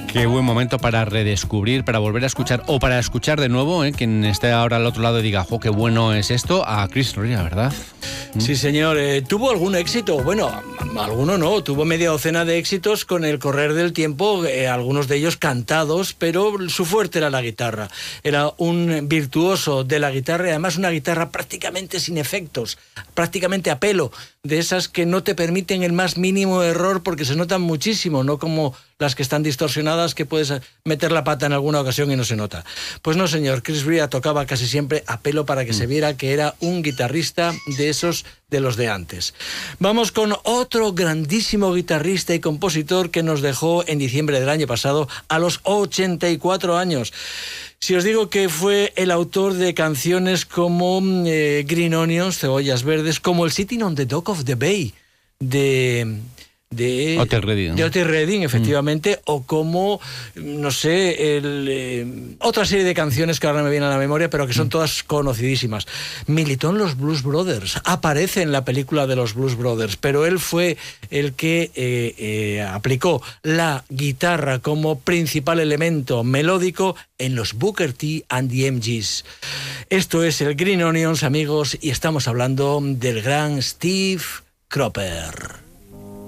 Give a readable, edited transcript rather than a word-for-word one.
Qué buen momento para redescubrir, para volver a escuchar o para escuchar de nuevo, quien esté ahora al otro lado y diga, ¡jo, qué bueno es esto! A Chris Rea, ¿verdad? Sí, señor. ¿Tuvo algún éxito? Bueno, alguno no. Tuvo media docena de éxitos con el correr del tiempo, algunos de ellos cantados, pero su fuerte era la guitarra. Era un virtuoso de la guitarra y además una guitarra prácticamente sin efectos, prácticamente a pelo, de esas que no te permiten el más mínimo error porque se notan muchísimo, no como las que están distorsionadas que puedes meter la pata en alguna ocasión y no se nota. Pues no, señor, Chris Rea tocaba casi siempre a pelo para que se viera que era un guitarrista de esos de los de antes. Vamos con otro grandísimo guitarrista y compositor que nos dejó en diciembre del año pasado a los 84 años. Si os digo que fue el autor de canciones como Green Onions, Cebollas Verdes, como el Sitting on the Dock of the Bay de Otis Redding. De Otis Redding, efectivamente, o como, no sé, otra serie de canciones que ahora me vienen a la memoria, pero que son todas conocidísimas. Militó en los Blues Brothers, aparece en la película de los Blues Brothers, pero él fue el que aplicó la guitarra como principal elemento melódico en los Booker T and the MGs. Esto es el Green Onions, amigos, y estamos hablando del gran Steve Cropper.